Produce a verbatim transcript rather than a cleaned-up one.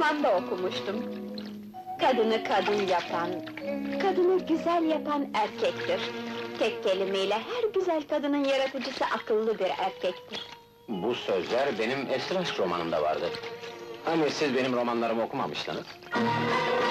romanda okumuştum. Kadını kadın yapan, kadını güzel yapan erkektir. Tek kelimeyle her güzel kadının yaratıcısı akıllı bir erkektir. Bu sözler benim Esir Aşk romanımda vardı. Hani siz benim romanlarımı okumamıştınız?